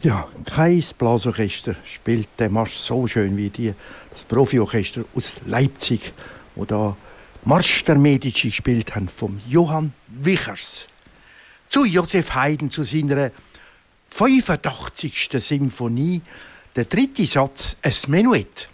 Ja, kein Blasorchester spielt den Marsch so schön wie das Profiorchester aus Leipzig, wo da Marsch der Medici gespielt haben vom Johann Wichers. Zu Josef Haydn zu seiner 85. Sinfonie, der dritte Satz, ein Menuett.